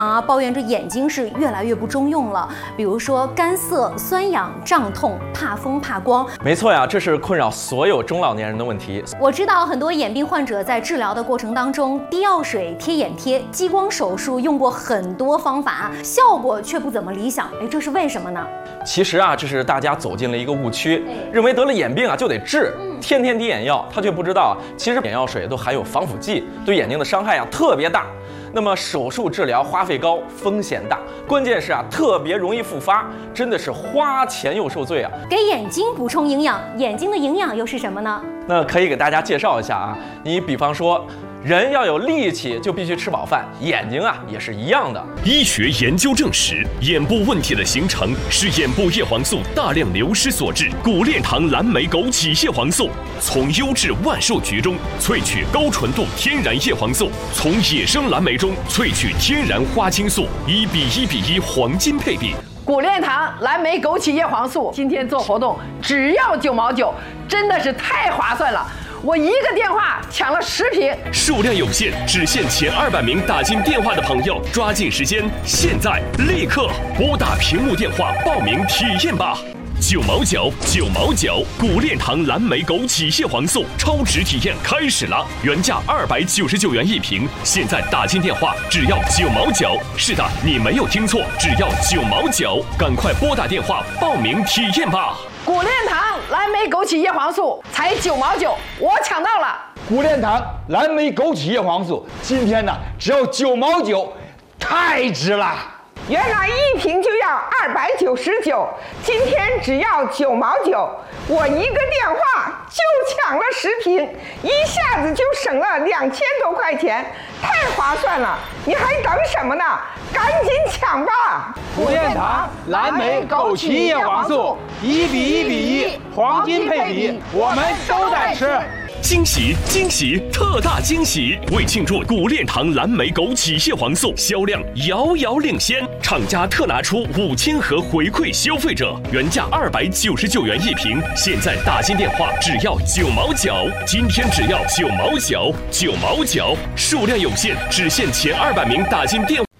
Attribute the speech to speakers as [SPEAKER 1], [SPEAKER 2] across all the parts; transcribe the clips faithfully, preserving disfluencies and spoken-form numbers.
[SPEAKER 1] 啊，抱怨这眼睛是越来越不中用了，比如说干涩、酸痒、胀痛、怕风、怕光。
[SPEAKER 2] 没错呀，这是困扰所有中老年人的问题。
[SPEAKER 1] 我知道很多眼病患者在治疗的过程当中，滴药水、贴眼贴、激光手术用过很多方法，效果却不怎么理想。哎，这是为什么呢？
[SPEAKER 2] 其实啊，这是大家走进了一个误区，认为得了眼病啊就得治，天天滴眼药，他却不知道啊，其实眼药水都含有防腐剂，对眼睛的伤害啊特别大。那么手术治疗花费高，风险大，关键是啊特别容易复发，真的是花钱又受罪啊！
[SPEAKER 1] 给眼睛补充营养，眼睛的营养又是什么呢？
[SPEAKER 2] 那可以给大家介绍一下啊，你比方说。人要有力气，就必须吃饱饭，眼睛啊也是一样的。
[SPEAKER 3] 医学研究证实，眼部问题的形成是眼部叶黄素大量流失所致。谷链堂蓝莓枸杞叶黄素从优质万寿菊中萃取高纯度天然叶黄素，从野生蓝莓中萃取天然花青素，一比一比一黄金配比。
[SPEAKER 4] 谷链堂蓝莓枸杞叶黄素今天做活动只要九毛九，真的是太划算了。我一个电话抢了十瓶，
[SPEAKER 3] 数量有限，只限前二百名打进电话的朋友，抓紧时间，现在立刻拨打屏幕电话报名体验吧！九毛九，九毛九，谷链堂蓝莓枸杞叶黄素超值体验开始了，原价二百九十九元一瓶，现在打进电话只要九毛九。是的，你没有听错，只要九毛九，赶快拨打电话报名体验吧！
[SPEAKER 4] 谷链堂蓝莓枸杞叶黄素才九毛九，我抢到了。
[SPEAKER 5] 谷链堂蓝莓枸杞叶黄素今天呢只要九毛九，太值了。
[SPEAKER 6] 原来一瓶就要二百九十九，今天只要九毛九，我一个电话就抢了十瓶，一下子就省了两千多块钱，太划算了！你还等什么呢？赶紧抢吧！
[SPEAKER 5] 谷链堂蓝莓枸杞叶黄素一比一比一黄金配比，我们都在吃。
[SPEAKER 3] 惊喜惊喜特大惊喜！为庆祝谷链堂蓝莓枸杞叶黄素销量遥遥领先，厂家特拿出五千盒回馈消费者，原价二百九十九元一瓶，现在打进电话只要九毛九，今天只要九毛九，九毛九，数量有限，只限前二百名打进电话。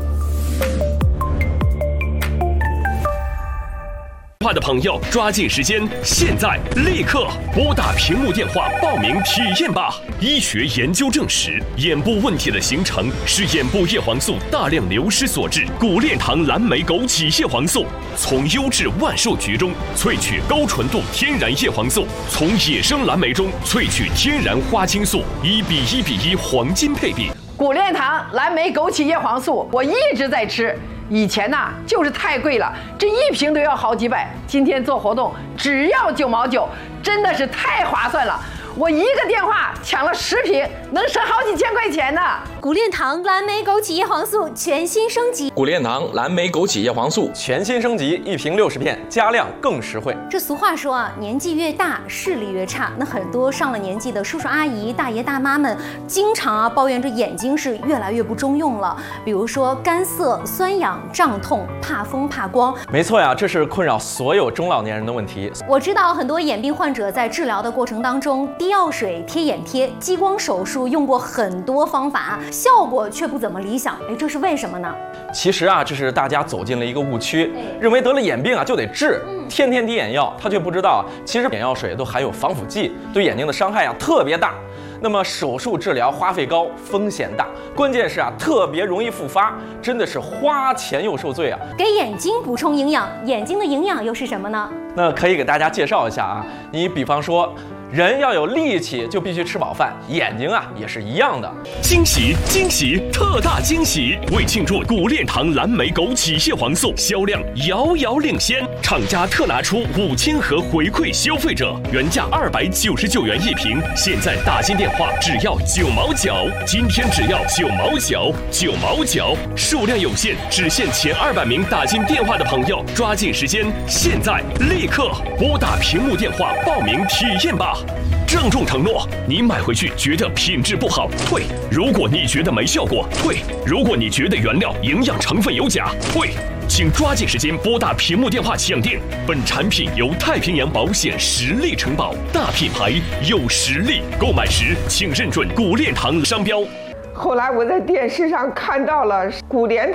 [SPEAKER 3] 的朋友抓紧时间，现在立刻拨打屏幕电话报名体验吧！医学研究证实，眼部问题的形成是眼部叶黄素大量流失所致。谷链堂蓝莓枸杞叶黄素从优质万寿菊中萃取高纯度天然叶黄素，从野生蓝莓中萃取天然花青素，一比一比一黄金配比。
[SPEAKER 4] 谷链堂蓝莓枸杞叶黄素我一直在吃。以前呐、啊、就是太贵了，这一瓶都要好几百，今天做活动只要九毛九，真的是太划算了。我一个电话抢了十瓶，能省好几千块钱呢。
[SPEAKER 1] 谷链堂蓝莓枸杞叶黄素全新升级，
[SPEAKER 2] 谷链堂蓝莓枸杞叶黄素全新升级，一瓶六十片，加量更实惠。
[SPEAKER 1] 这俗话说啊，年纪越大视力越差。那很多上了年纪的叔叔阿姨、大爷大妈们，经常啊抱怨这眼睛是越来越不中用了，比如说干涩、酸痒、胀痛、怕风、怕光。
[SPEAKER 2] 没错呀，这是困扰所有中老年人的问题。
[SPEAKER 1] 我知道很多眼病患者在治疗的过程当中，滴药水、贴眼贴、激光手术用过很多方法，效果却不怎么理想。哎，这是为什么呢？
[SPEAKER 2] 其实啊，这是大家走进了一个误区，认为得了眼病啊就得治，天天滴眼药，他却不知道啊，其实眼药水都含有防腐剂，对眼睛的伤害啊特别大。那么手术治疗花费高，风险大，关键是啊特别容易复发，真的是花钱又受罪啊！
[SPEAKER 1] 给眼睛补充营养，眼睛的营养又是什么呢？
[SPEAKER 2] 那可以给大家介绍一下啊，你比方说。人要有力气，就必须吃饱饭，眼睛啊也是一样的。
[SPEAKER 3] 惊喜惊喜特大惊喜！为庆祝谷链堂蓝莓枸杞叶黄素销量遥遥领先，厂家特拿出五千盒回馈消费者，原价二百九十九元一瓶，现在打进电话只要九毛九，今天只要九毛九，九毛九，数量有限，只限前二百名打进电话的朋友，抓紧时间，现在立刻拨打屏幕电话报名体验吧！郑重承诺，你买回去觉得品质不好退；如果你觉得没效果退；如果你觉得原料营养成分有假退。请抓紧时间拨打屏幕电话抢订。本产品由太平洋保险实力承保，大品牌有实力，购买时请认准谷链堂商标。
[SPEAKER 6] 后来我在电视上看到了谷链